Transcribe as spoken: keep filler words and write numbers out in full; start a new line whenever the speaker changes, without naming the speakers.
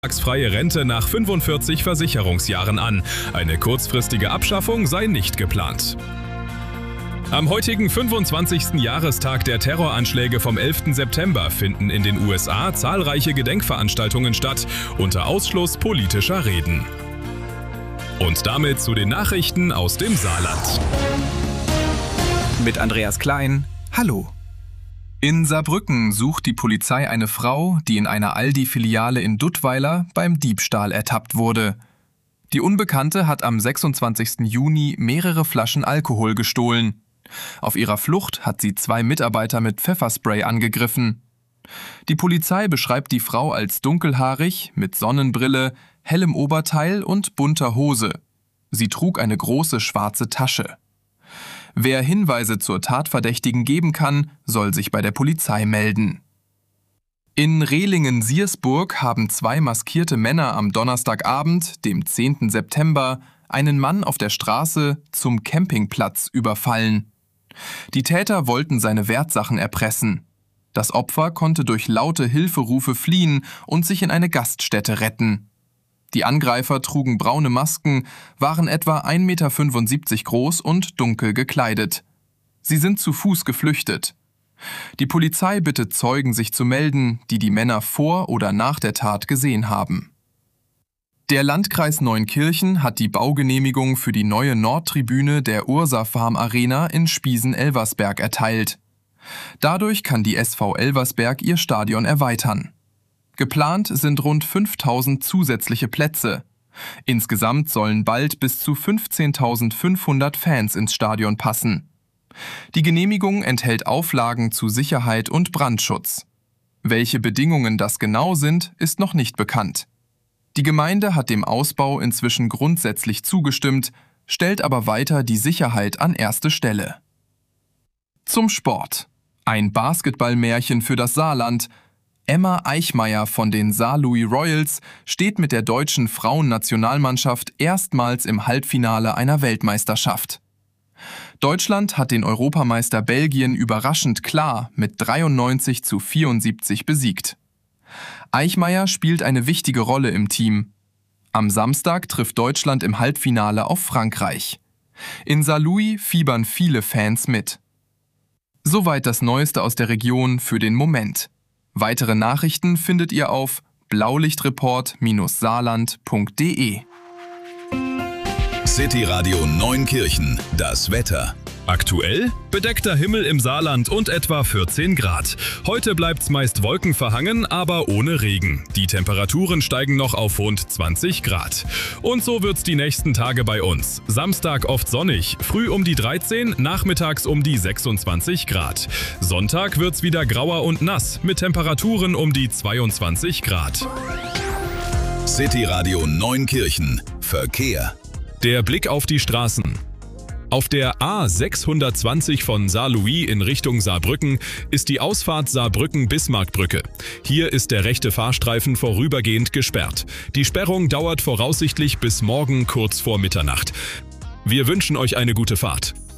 Freie Rente nach fünfundvierzig Versicherungsjahren an. Eine kurzfristige Abschaffung sei nicht geplant. Am heutigen fünfundzwanzigsten Jahrestag der Terroranschläge vom elften September finden in den U S A zahlreiche Gedenkveranstaltungen statt, unter Ausschluss politischer Reden. Und damit zu den Nachrichten aus dem Saarland.
Mit Andreas Klein, hallo. In Saarbrücken sucht die Polizei eine Frau, die in einer Aldi-Filiale in Duttweiler beim Diebstahl ertappt wurde. Die Unbekannte hat am sechsundzwanzigsten Juni mehrere Flaschen Alkohol gestohlen. Auf ihrer Flucht hat sie zwei Mitarbeiter mit Pfefferspray angegriffen. Die Polizei beschreibt die Frau als dunkelhaarig, mit Sonnenbrille, hellem Oberteil und bunter Hose. Sie trug eine große schwarze Tasche. Wer Hinweise zur Tatverdächtigen geben kann, soll sich bei der Polizei melden. In Rehlingen-Siersburg haben zwei maskierte Männer am Donnerstagabend, dem zehnten September, einen Mann auf der Straße zum Campingplatz überfallen. Die Täter wollten seine Wertsachen erpressen. Das Opfer konnte durch laute Hilferufe fliehen und sich in eine Gaststätte retten. Die Angreifer trugen braune Masken, waren etwa ein Meter fünfundsiebzig groß und dunkel gekleidet. Sie sind zu Fuß geflüchtet. Die Polizei bittet Zeugen, sich zu melden, die die Männer vor oder nach der Tat gesehen haben. Der Landkreis Neunkirchen hat die Baugenehmigung für die neue Nordtribüne der Ursa Farm Arena in Spiesen-Elversberg erteilt. Dadurch kann die S V Elversberg ihr Stadion erweitern. Geplant sind rund fünftausend zusätzliche Plätze. Insgesamt sollen bald bis zu fünfzehntausendfünfhundert Fans ins Stadion passen. Die Genehmigung enthält Auflagen zu Sicherheit und Brandschutz. Welche Bedingungen das genau sind, ist noch nicht bekannt. Die Gemeinde hat dem Ausbau inzwischen grundsätzlich zugestimmt, stellt aber weiter die Sicherheit an erste Stelle. Zum Sport. Ein Basketballmärchen für das Saarland. Emma Eichmeyer von den Saarlouis Royals steht mit der deutschen Frauennationalmannschaft erstmals im Halbfinale einer Weltmeisterschaft. Deutschland hat den Europameister Belgien überraschend klar mit dreiundneunzig zu vierundsiebzig besiegt. Eichmeyer spielt eine wichtige Rolle im Team. Am Samstag trifft Deutschland im Halbfinale auf Frankreich. In Saarlouis fiebern viele Fans mit. Soweit das Neueste aus der Region für den Moment. Weitere Nachrichten findet ihr auf blaulichtreport Bindestrich saarland Punkt de.
City Radio Neunkirchen, das Wetter.
Aktuell bedeckter Himmel im Saarland und etwa vierzehn Grad. Heute bleibt's meist wolkenverhangen, aber ohne Regen. Die Temperaturen steigen noch auf rund zwanzig Grad. Und so wird's die nächsten Tage bei uns. Samstag oft sonnig, früh um die dreizehn, nachmittags um die sechsundzwanzig Grad. Sonntag wird's wieder grauer und nass, mit Temperaturen um die zweiundzwanzig Grad.
City Radio Neunkirchen, Verkehr.
Der Blick auf die Straßen. Auf der A sechshundertzwanzig von Saarlouis in Richtung Saarbrücken ist die Ausfahrt Saarbrücken-Bismarckbrücke. Hier ist der rechte Fahrstreifen vorübergehend gesperrt. Die Sperrung dauert voraussichtlich bis morgen kurz vor Mitternacht. Wir wünschen euch eine gute Fahrt.